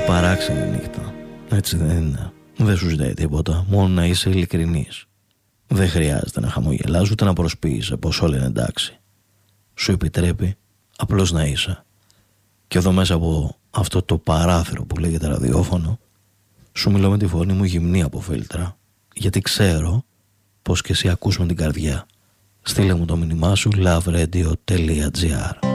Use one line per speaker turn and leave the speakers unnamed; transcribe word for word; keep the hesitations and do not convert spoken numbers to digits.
παράξενη νύχτα. Έτσι δεν είναι? Δεν σου ζητάει τίποτα, μόνο να είσαι ειλικρινής. Δεν χρειάζεται να χαμογελάς ούτε να προσποιείσαι πως όλα είναι εντάξει. Σου επιτρέπει απλώς να είσαι. Και εδώ μέσα από αυτό το παράθυρο που λέγεται ραδιόφωνο, σου μιλώ με τη φωνή μου γυμνή από φίλτρα, γιατί ξέρω πως και εσύ ακούς με την καρδιά. Στείλε μου το μήνυμά σου loveRadio.gr.